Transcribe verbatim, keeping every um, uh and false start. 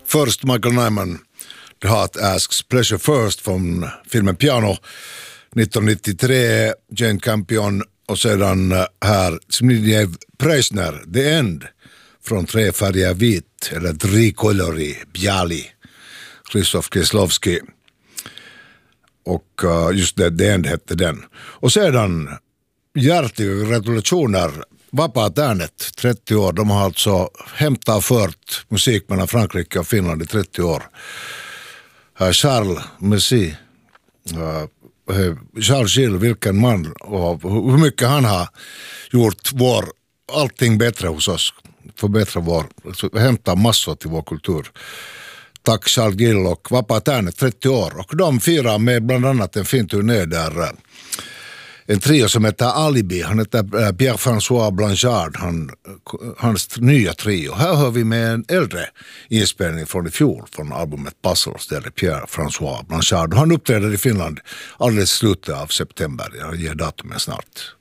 Först Michael Nyman, The Heart Asks Pleasure First från filmen Piano nittonhundranittiotre, Jane Campion, och sedan här Zbigniew Preissner, The End från Tre färger vit eller Trikolori Bjali, Krzysztof Kieslowski, och uh, just det, The End hette den. Och sedan hjärtliga gratulationer Vapaa Tärnet, trettio år. De har alltså hämtat och fört musik mellan Frankrike och Finland i trettio år. Uh, Charles Messi, uh, Charles Gilles, vilken man, och hur mycket han har gjort vår allting bättre hos oss, förbättra vår, hämta massor till vår kultur. Tack Charles Gilles och Vapaa Tärnet, trettio år, och de firar med bland annat en fin turné där en trio som heter Alibi, han heter Pierre-François Blanchard, han, hans nya trio. Här hör vi med en äldre inspelning från i fjol från albumet Puzzles, där är Pierre-François Blanchard. Han uppträder i Finland alldeles slutet av september, jag ger datumen snart.